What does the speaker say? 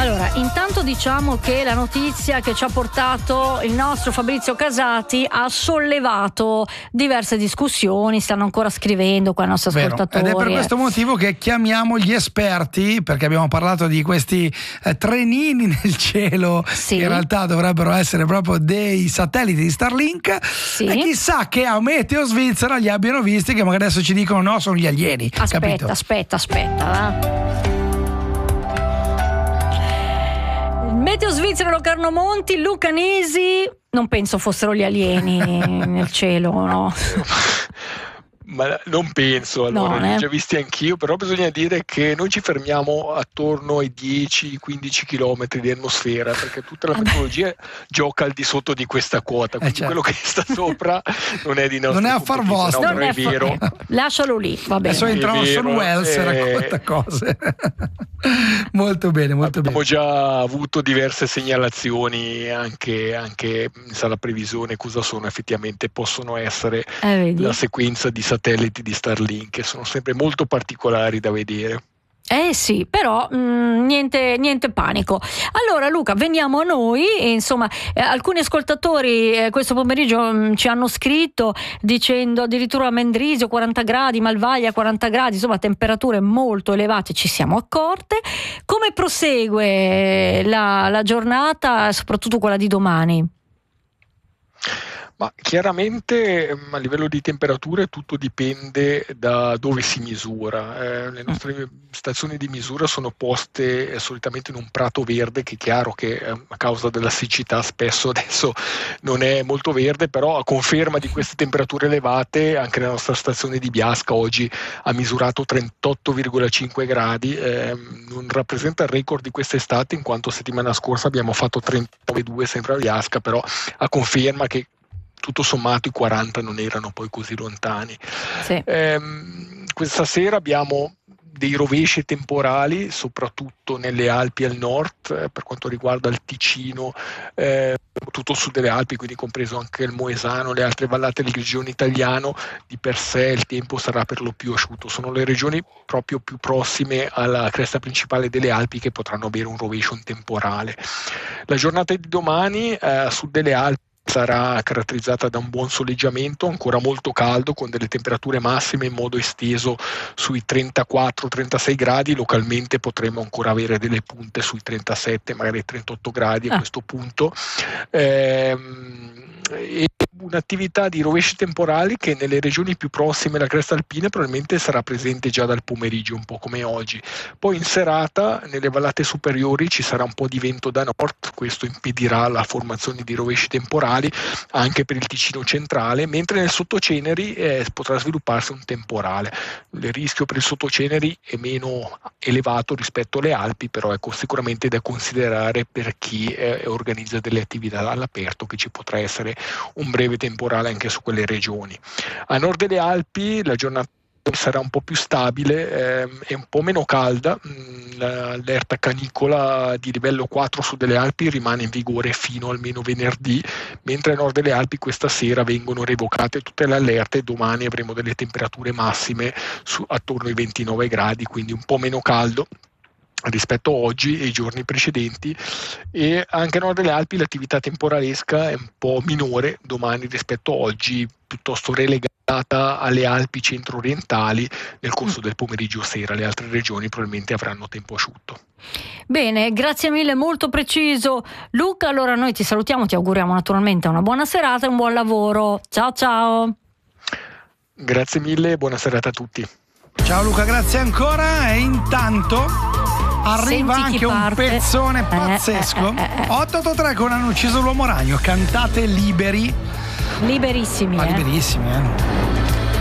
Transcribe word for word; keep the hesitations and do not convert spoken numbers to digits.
Allora, intanto diciamo che la notizia che ci ha portato il nostro Fabrizio Casati ha sollevato diverse discussioni, stanno ancora scrivendo qua i nostri Vero. ascoltatori. Ed è per questo motivo che chiamiamo gli esperti, perché abbiamo parlato di questi eh, trenini nel cielo, Sì. che in realtà dovrebbero essere proprio dei satelliti di Starlink, Sì. e chissà che a Meteo Svizzera li abbiano visti, che magari adesso ci dicono no, sono gli alieni. Aspetta, capito? aspetta, aspetta. Eh. Meteo Svizzera Locarno Monti, Luca Nisi, non penso fossero gli alieni nel cielo, no? Ma non penso, allora, No, li ho eh. già visti anch'io, però bisogna dire che noi ci fermiamo attorno ai dieci quindici chilometri di atmosfera, perché tutta la tecnologia gioca al di sotto di questa quota, quindi Eh, certo. quello che sta sopra non è di nostra Non è affar competenza, vostro. no, Non però è è fa- vero. eh, lascialo lì, va bene. Adesso entra È Orson vero, Welles e eh. racconta cose. Molto bene, molto Abbiamo bene. già avuto diverse segnalazioni anche, anche in sala previsione cosa sono effettivamente, possono essere Eh, vedi? la sequenza di satelliti di Starlink, che sono sempre molto particolari da vedere. Eh sì, però mh, niente, niente panico. Allora Luca, veniamo a noi. E, insomma, eh, alcuni ascoltatori eh, questo pomeriggio mh, ci hanno scritto dicendo addirittura a Mendrisio quaranta gradi, Malvaglia quaranta gradi, insomma temperature molto elevate, ci siamo accorte. Come prosegue la, la giornata, soprattutto quella di domani? Ma chiaramente ehm, a livello di temperature tutto dipende da dove si misura. Eh, le nostre stazioni di misura sono poste eh, solitamente in un prato verde, che è chiaro che eh, a causa della siccità spesso adesso non è molto verde, però a conferma di queste temperature elevate anche la nostra stazione di Biasca oggi ha misurato trentotto virgola cinque gradi, eh, non rappresenta il record di quest'estate in quanto settimana scorsa abbiamo fatto trentanove virgola due sempre a Biasca, però a conferma che tutto sommato i quaranta non erano poi così lontani. Sì. Ehm, questa sera abbiamo dei rovesci temporali, soprattutto nelle Alpi al nord, eh, per quanto riguarda il Ticino, eh, tutto il sud delle Alpi, quindi compreso anche il Moesano, le altre vallate del Grigione italiano. Di per sé il tempo sarà per lo più asciutto, sono le regioni proprio più prossime alla cresta principale delle Alpi che potranno avere un rovescio, un temporale. La giornata di domani eh, a sud delle Alpi sarà caratterizzata da un buon soleggiamento, ancora molto caldo, con delle temperature massime in modo esteso sui trentaquattro trentasei gradi, localmente potremo ancora avere delle punte sui trentasette, magari trentotto gradi a Ah. questo punto. Ehm, e un'attività di rovesci temporali che nelle regioni più prossime alla cresta alpina probabilmente sarà presente già dal pomeriggio, un po' come oggi. Poi in serata nelle vallate superiori ci sarà un po' di vento da nord, questo impedirà la formazione di rovesci temporali anche per il Ticino centrale, mentre nel sottoceneri eh, potrà svilupparsi un temporale. Il rischio per il sottoceneri è meno elevato rispetto alle Alpi, però ecco, sicuramente da considerare per chi eh, organizza delle attività all'aperto, che ci potrà essere un breve temporale anche su quelle regioni. A nord delle Alpi la giornata sarà un po' più stabile ehm, e un po' meno calda. L'allerta canicola di livello quattro su delle Alpi rimane in vigore fino almeno venerdì, mentre a nord delle Alpi questa sera vengono revocate tutte le allerte e domani avremo delle temperature massime su, attorno ai ventinove gradi, quindi un po' meno caldo rispetto a oggi e i giorni precedenti, e anche a nord delle Alpi l'attività temporalesca è un po' minore domani rispetto a oggi, piuttosto relegata alle Alpi centro-orientali nel corso del pomeriggio sera. Le altre regioni probabilmente avranno tempo asciutto. Bene, grazie mille, molto preciso Luca. Allora noi ti salutiamo, ti auguriamo naturalmente una buona serata e un buon lavoro. Ciao ciao. Grazie mille, buona serata a tutti. Ciao Luca, grazie ancora. E intanto arriva Senti chi anche un parte. pezzone pazzesco. Eh, eh, eh, eh. otto otto tre con Hanno ucciso l'uomo ragno. Cantate liberi. Liberissimi, Ma eh. liberissimi, eh.